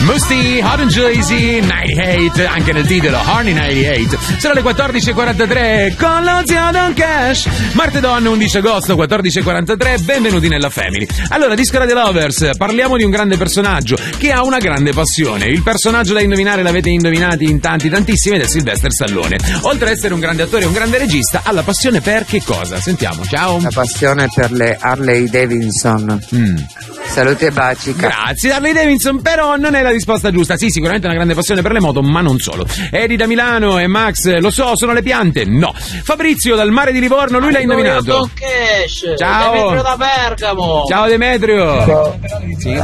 Musti, Hot and Joyzy, 98, anche nel titolo, Horny 98. Sono le 14.43 con lo zio Don Cash. Martedon, 11 agosto, 14.43, benvenuti nella Family. Allora, Disco Radio Lovers, parliamo di un grande personaggio che ha una grande passione. Il personaggio da indovinare l'avete indovinati in tantissimi ed è Sylvester Stallone. Oltre ad essere un grande attore e un grande regista, ha la passione per che cosa? Sentiamo, ciao. La passione per le Harley Davidson. Saluti e baci. Grazie, Harley Davidson, però non è la risposta giusta. Sì, sicuramente una grande passione per le moto, ma non solo. Edi da Milano e Max, lo so, sono le piante? No. Fabrizio dal mare di Livorno, lui l'ha indovinato. Ciao. Demetrio da Bergamo. Ciao Demetrio. Sì.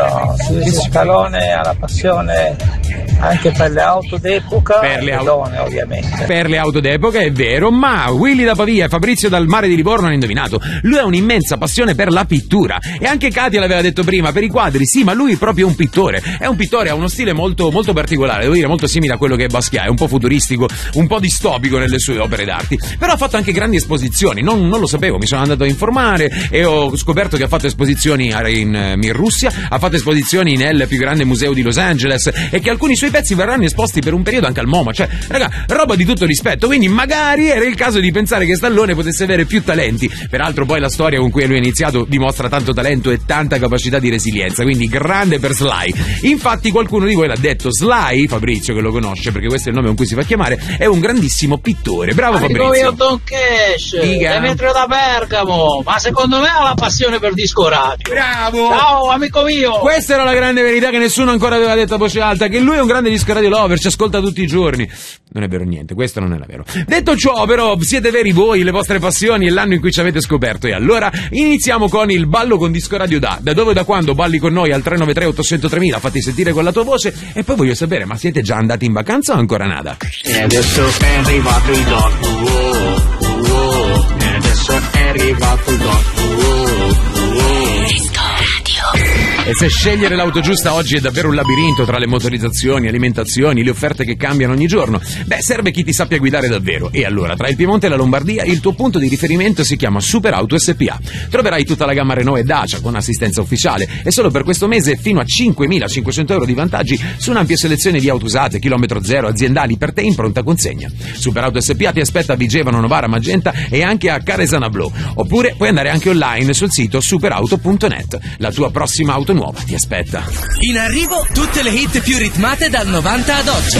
Stallone ha la passione anche per le auto d'epoca, per le donne ovviamente. Per le auto d'epoca è vero, ma Willy da Pavia e Fabrizio dal mare di Livorno hanno indovinato. Lui ha un'immensa passione per la pittura e anche Katia l'aveva detto prima, per i quadri. Sì, ma lui è proprio un pittore. È un pittore, ha uno stile molto, molto particolare, devo dire molto simile a quello che è Basquiat, è un po' futuristico, un po' distopico nelle sue opere d'arte. Però ha fatto anche grandi esposizioni, non lo sapevo, mi sono andato a informare e ho scoperto che ha fatto esposizioni in Russia, ha fatto esposizioni nel più grande museo di Los Angeles e che alcuni suoi pezzi verranno esposti per un periodo anche al MoMA. Cioè, raga, roba di tutto rispetto, quindi magari era il caso di pensare che Stallone potesse avere più talenti. Peraltro poi la storia con cui lui ha iniziato dimostra tanto talento e tanta capacità di resilienza, quindi grande per Sly. Infatti qualcuno di voi l'ha detto, Sly, Fabrizio che lo conosce perché questo è il nome con cui si fa chiamare, è un grandissimo pittore. Bravo Fabrizio. Io Don Cash, Demetrio da Bergamo, ma secondo me ha la passione per Disco Radio. Bravo. Ciao amico mio. Questa era la grande verità che nessuno ancora aveva detto a voce alta, che lui è un grande Disco Radio lover, ci ascolta tutti i giorni. Non è vero niente, questo non è vero. Detto ciò, però, siete veri voi, le vostre passioni e l'anno in cui ci avete scoperto. E allora iniziamo con il ballo con Disco Radio da dove, da quando balli con noi al 393 800 3000, fatti sentire con la tua voce. E poi voglio sapere, ma siete già andati in vacanza o ancora nada? E adesso è arrivato il doc, e adesso è arrivato il doc, E se scegliere l'auto giusta oggi è davvero un labirinto tra le motorizzazioni, alimentazioni, le offerte che cambiano ogni giorno, beh, serve chi ti sappia guidare davvero. E allora, tra il Piemonte e la Lombardia, il tuo punto di riferimento si chiama Superauto SPA. Troverai tutta la gamma Renault e Dacia con assistenza ufficiale e solo per questo mese fino a 5.500 euro di vantaggi su un'ampia selezione di auto usate, chilometro zero, aziendali per te in pronta consegna. Superauto SPA ti aspetta a Vigevano, Novara, Magenta e anche a Caresana Blu. Oppure puoi andare anche online sul sito superauto.net. La tua prossima auto nuova ti aspetta. In arrivo tutte le hit più ritmate dal 90 ad oggi.